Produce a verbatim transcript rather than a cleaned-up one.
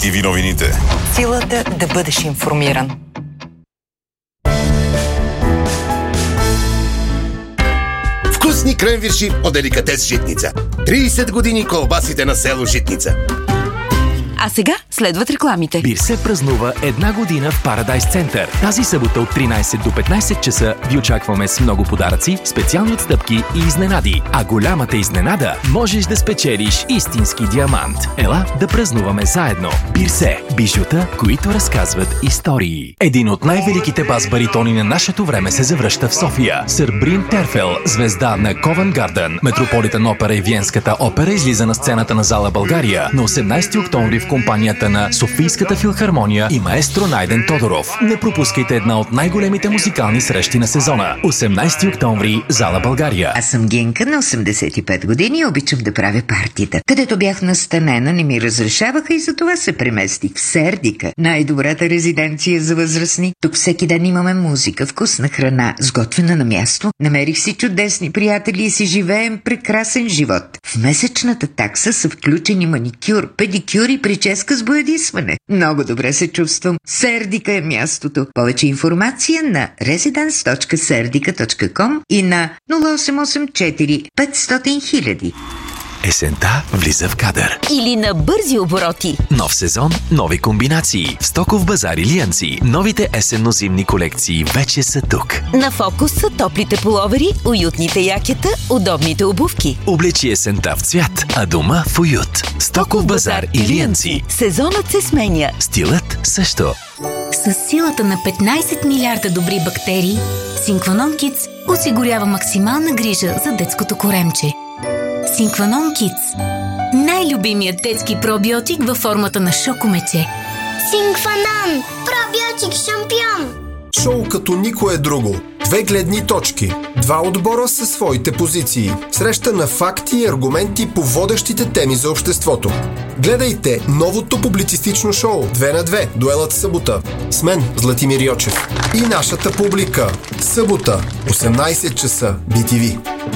би ти ви новините. Силата да бъдеш информиран. Вкусни кренвирши от деликатес Житница. трийсет години колбасите на село Житница. А сега следват рекламите. Бирсе празнува една година в Парадайс Център. Тази събота от тринайсет до петнайсет часа ви очакваме с много подаръци, специални отстъпки и изненади. А голямата изненада – можеш да спечелиш истински диамант. Ела да празнуваме заедно. Бирсе – бижута, които разказват истории. Един от най-великите бас-баритони на нашето време се завръща в София. Сър Брин Терфел, звезда на Ковент Гарден, Метрополитен опера и Виенската опера, излиза на сцената на зала България на осемнайсети октомври в компанията на Софийската филхармония и маестро Найден Тодоров. Не пропускайте една от най-големите музикални срещи на сезона. осемнайсети октомври, зала България. Аз съм Генка, на осемдесет и пет години и обичам да правя партита. Където бях настанена, не ми разрешаваха и затова се преместих в Сердика. Най-добрата резиденция за възрастни. Тук всеки ден имаме музика, вкусна храна, сготвена на място. Намерих си чудесни приятели и си живеем прекрасен живот. В месечната такса са включени маникюр, педикюр и прическа с боядисване. Много добре се чувствам. Сердика е мястото. Повече информация на residence точка serdika точка com и на нула осем осем четири петстотин хиляди. Есента влиза в кадър. Или на бързи обороти. Нов сезон, нови комбинации. В Стоков базар Илиянци. Новите есенно-зимни колекции вече са тук. На фокус са топлите пуловери, уютните якета, удобните обувки. Облечи есента в цвят, а дома в уют. Стоков базар Илиянци. Сезонът се сменя. Стилът също. С силата на петнайсет милиарда добри бактерии, Синкванон Кидс осигурява максимална грижа за детското коремче. Синкванон Кидс. Най-любимият детски пробиотик във формата на шокомече. Синкванон. Пробиотик шампион. Шоу като никое друго. Две гледни точки. Два отбора със своите позиции. Среща на факти и аргументи по водещите теми за обществото. Гледайте новото публицистично шоу две на две. Дуелът събота. С мен, Златимир Йочев. И нашата публика. Събота, осемнайсет часа, би ти ви.